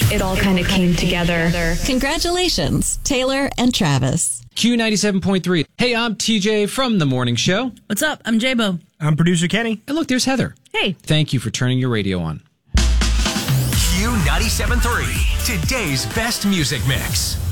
it all kind of came together. Congratulations, Taylor and Travis. Q97.3. Hey, I'm TJ from The Morning Show. What's up? I'm J-Bo. I'm producer Kenny. And look, there's Heather. Hey. Thank you for turning your radio on. Q97.3, today's best music mix.